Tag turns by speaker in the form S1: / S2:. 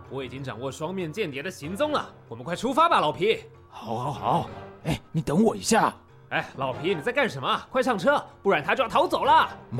S1: 我已经掌握双面间谍的行踪了，我们快出发吧，老皮。
S2: 好，哎，你等我一下。
S1: 哎，老皮，你在干什么？快上车，不然他就要逃走了。